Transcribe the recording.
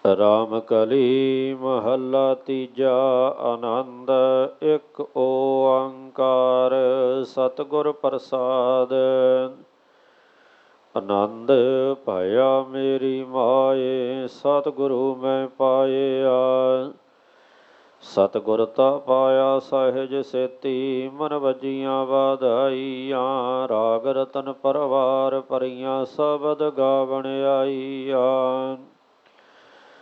ਰਾਮ ਕਲੀ ਮਹੱਲਾ ਤੀਜਾ। ਆਨੰਦ ਇੱਕ ਓੰਕਾਰ ਸਤਿਗੁਰ ਪ੍ਰਸਾਦ। ਆਨੰਦ ਭਇਆ ਮੇਰੀ ਮਾਏ, ਸਤਿਗੁਰੂ ਮੈਂ ਪਾਇਆ। ਸਤਿਗੁਰ ਤਾ ਪਾਇਆ ਸਹਿਜ ਸੇਤੀ, ਮਨ ਵਜੀਆਂ ਵਾਧਾਈਆਂ। ਰਾਗ ਰਤਨ ਪਰਵਾਰ ਭਰੀਆਂ, ਸ਼ਬਦ ਗਾਵਣ ਆਈਆਂ।